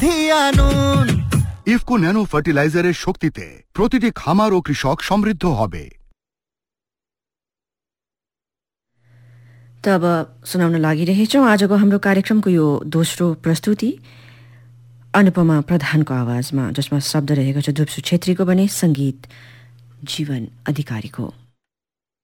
IFFCO nano ফার্টিলাইজারের শক্তিতে প্রতিটি খামার ও কৃষক সমৃদ্ধ হবে। तब सुनाउन लागिरहेछौँ आजको हाम्रो कार्यक्रमको यो दोस्रो प्रस्तुति अनुपमा प्रधानको आवाजमा, जसमा शब्द रहेको छ धुप्सु छेत्रीको भने सङ्गीत जीवन अधिकारीको।